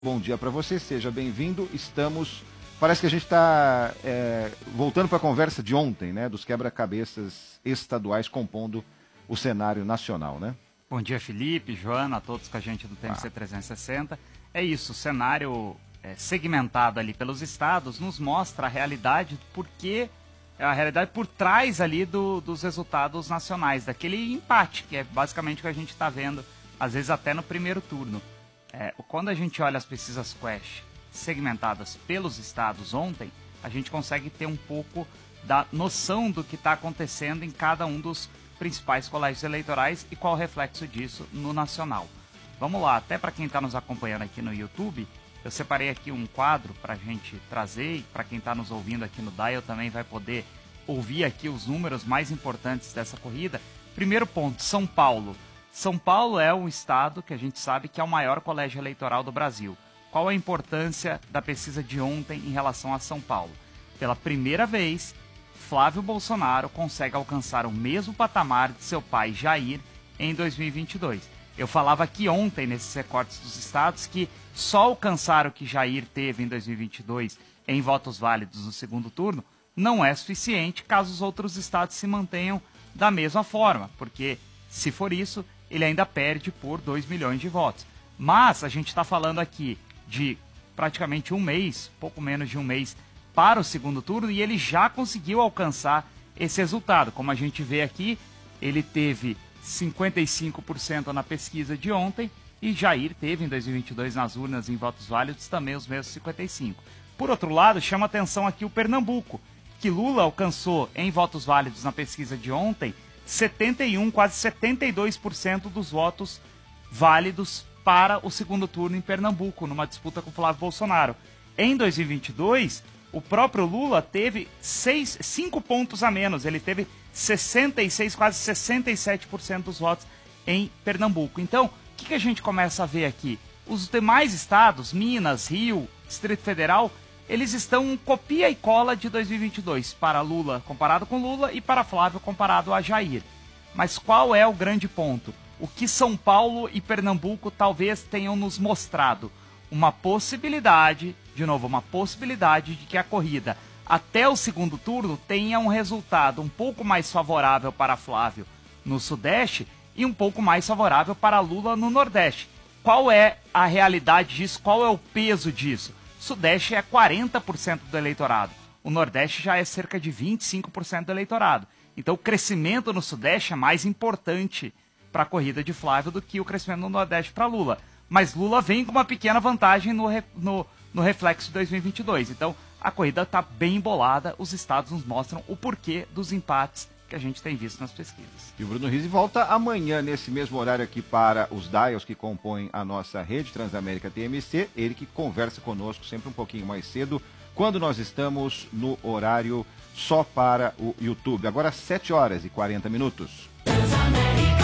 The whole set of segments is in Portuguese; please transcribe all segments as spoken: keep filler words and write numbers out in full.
Bom dia para você, seja bem-vindo. Estamos, parece que a gente está é, voltando para a conversa de ontem, né, dos quebra-cabeças estaduais compondo o cenário nacional, né? Bom dia, Felipe, Joana, a todos com a gente do T M C Ah. trezentos e sessenta. É isso, o cenário é, segmentado ali pelos estados nos mostra a realidade, porque a realidade por trás ali do, dos resultados nacionais, daquele empate, que é basicamente o que a gente está vendo, às vezes até no primeiro turno. É, quando a gente olha as pesquisas Quest segmentadas pelos estados ontem, a gente consegue ter um pouco da noção do que está acontecendo em cada um dos principais colégios eleitorais e qual o reflexo disso no nacional. Vamos lá, até para quem está nos acompanhando aqui no YouTube, eu separei aqui um quadro para a gente trazer, e para quem está nos ouvindo aqui no Dial também vai poder ouvir aqui os números mais importantes dessa corrida. Primeiro ponto, São Paulo. São Paulo é um estado que a gente sabe que é o maior colégio eleitoral do Brasil. Qual a importância da pesquisa de ontem em relação a São Paulo? Pela primeira vez, Flávio Bolsonaro consegue alcançar o mesmo patamar de seu pai Jair em dois mil e vinte e dois. Eu falava aqui ontem, nesses recortes dos estados, que só alcançar o que Jair teve em dois mil e vinte e dois em votos válidos no segundo turno não é suficiente caso os outros estados se mantenham da mesma forma, porque se for isso, ele ainda perde por dois milhões de votos. Mas a gente está falando aqui de praticamente um mês, pouco menos de um mês, para o segundo turno, e ele já conseguiu alcançar esse resultado. Como a gente vê aqui, ele teve cinquenta e cinco por cento na pesquisa de ontem, e Jair teve em dois mil e vinte e dois nas urnas em votos válidos também os mesmos cinquenta e cinco por cento. Por outro lado, chama atenção aqui o Pernambuco, que Lula alcançou em votos válidos na pesquisa de ontem setenta e um, quase setenta e dois por cento dos votos válidos para o segundo turno em Pernambuco, numa disputa com Flávio Bolsonaro. Em dois mil e vinte e dois, o próprio Lula teve seis, cinco pontos a menos, ele teve sessenta e seis, quase sessenta e sete por cento dos votos em Pernambuco. Então, o que, que a gente começa a ver aqui? Os demais estados, Minas, Rio, Distrito Federal, eles estão copia e cola de dois mil e vinte e dois, para Lula comparado com Lula e para Flávio comparado a Jair. Mas qual é o grande ponto? O que São Paulo e Pernambuco talvez tenham nos mostrado? Uma possibilidade, de novo, uma possibilidade de que a corrida até o segundo turno tenha um resultado um pouco mais favorável para Flávio no Sudeste e um pouco mais favorável para Lula no Nordeste. Qual é a realidade disso? Qual é o peso disso? Sudeste é quarenta por cento do eleitorado, o Nordeste já é cerca de vinte e cinco por cento do eleitorado. Então o crescimento no Sudeste é mais importante para a corrida de Flávio do que o crescimento no Nordeste para Lula. Mas Lula vem com uma pequena vantagem no, no, no reflexo de dois mil e vinte e dois. Então a corrida está bem embolada, os estados nos mostram o porquê dos empates que a gente tem visto nas pesquisas. E o Bruno Rizzi volta amanhã, nesse mesmo horário aqui, para os dials que compõem a nossa rede Transamérica T M C. Ele que conversa conosco sempre um pouquinho mais cedo, quando nós estamos no horário só para o YouTube. Agora, sete horas e quarenta minutos. Transamérica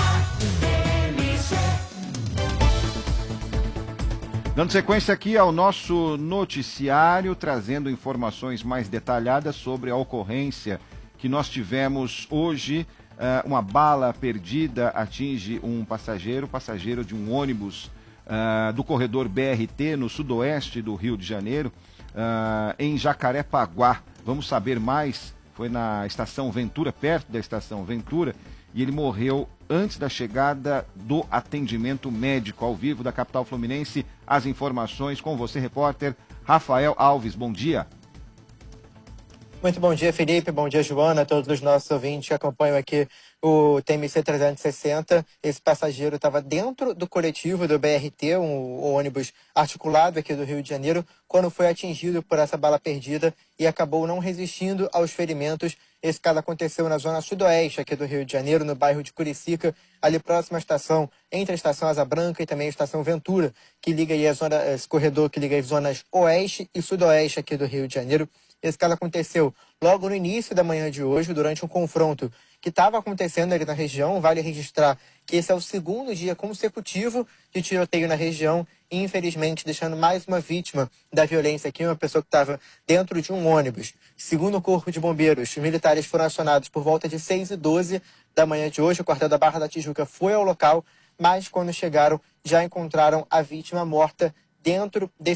T M C. Dando sequência aqui ao nosso noticiário, trazendo informações mais detalhadas sobre a ocorrência que nós tivemos hoje. Uh, uma bala perdida atinge um passageiro, passageiro de um ônibus uh, do corredor B R T no sudoeste do Rio de Janeiro, uh, em Jacarepaguá. Vamos saber mais, foi na estação Ventura, perto da estação Ventura, e ele morreu antes da chegada do atendimento médico. Ao vivo da capital fluminense, as informações com você, repórter Rafael Alves. Bom dia. Muito bom dia, Felipe. Bom dia, Joana, a todos os nossos ouvintes que acompanham aqui o T M C trezentos e sessenta. Esse passageiro estava dentro do coletivo do B R T, um, um ônibus articulado aqui do Rio de Janeiro, quando foi atingido por essa bala perdida e acabou não resistindo aos ferimentos. Esse caso aconteceu na zona sudoeste aqui do Rio de Janeiro, no bairro de Curicica, ali próxima à estação, entre a estação Asa Branca e também a estação Ventura, que liga aí a zona, esse corredor que liga as zonas oeste e sudoeste aqui do Rio de Janeiro. Esse caso aconteceu logo no início da manhã de hoje, durante um confronto que estava acontecendo ali na região. Vale registrar que esse é o segundo dia consecutivo de tiroteio na região e, infelizmente, deixando mais uma vítima da violência aqui, uma pessoa que estava dentro de um ônibus. Segundo o Corpo de Bombeiros, os militares foram acionados por volta de seis e doze da manhã de hoje. O quartel da Barra da Tijuca foi ao local, mas quando chegaram já encontraram a vítima morta dentro desse